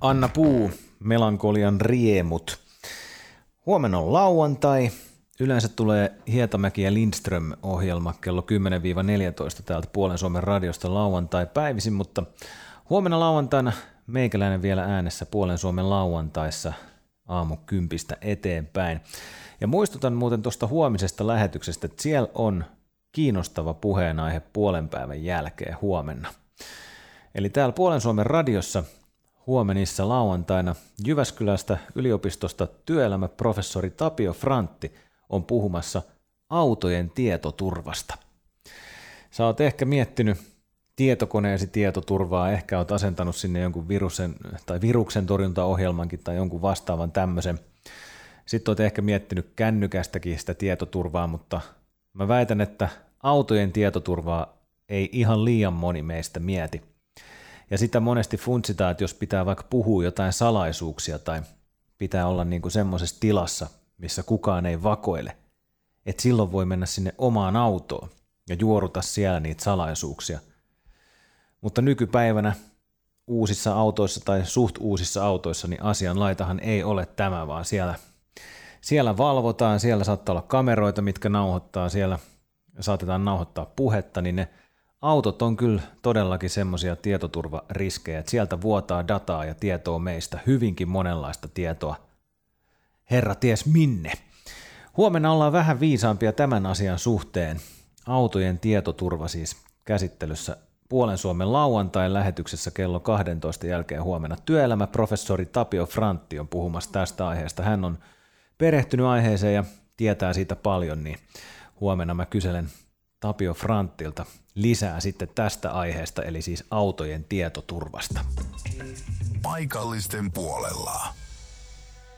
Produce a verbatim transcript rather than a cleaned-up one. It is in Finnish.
Anna Puu, melankolian riemut. Huomenna on lauantai. Yleensä tulee Hietamäki ja Lindström-ohjelma kello kymmenen neljätoista täältä Puolen Suomen radiosta lauantai päivisin, mutta huomenna lauantaina meikäläinen vielä äänessä Puolen Suomen lauantaissa aamu kympistä eteenpäin. Ja muistutan muuten tuosta huomisesta lähetyksestä, että siellä on kiinnostava puheenaihe puolen päivän jälkeen huomenna. Eli täällä Puolen Suomen radiossa huomenissa lauantaina Jyväskylästä yliopistosta työelämäprofessori Tapio Frantti on puhumassa autojen tietoturvasta. Sä oot ehkä miettinyt tietokoneesi tietoturvaa, ehkä oot asentanut sinne jonkun virusen tai viruksen torjuntaohjelmankin tai jonkun vastaavan tämmöisen. Sitten oot ehkä miettinyt kännykästäkin sitä tietoturvaa, mutta mä väitän, että autojen tietoturvaa ei ihan liian moni meistä mieti. Ja sitä monesti funtsitaan, että jos pitää vaikka puhua jotain salaisuuksia tai pitää olla niin kuin semmoisessa tilassa, missä kukaan ei vakoile, että silloin voi mennä sinne omaan autoon ja juoruta siellä niitä salaisuuksia. Mutta nykypäivänä uusissa autoissa tai suht uusissa autoissa niin asianlaitahan ei ole tämä, vaan siellä, siellä valvotaan, siellä saattaa olla kameroita, mitkä nauhoittaa, siellä saatetaan nauhoittaa puhetta, niin ne autot on kyllä todellakin semmoisia tietoturvariskejä, että sieltä vuotaa dataa ja tietoa meistä, hyvinkin monenlaista tietoa. Herra ties minne. Huomenna ollaan vähän viisaampia tämän asian suhteen. Autojen tietoturva siis käsittelyssä Puolen Suomen lauantain lähetyksessä kello kaksitoista jälkeen huomenna. Työelämäprofessori Tapio Frantti on puhumassa tästä aiheesta. Hän on perehtynyt aiheeseen ja tietää siitä paljon, niin huomenna mä kyselen Tapio Franttilta lisää sitten tästä aiheesta, eli siis autojen tietoturvasta. Paikallisten puolella.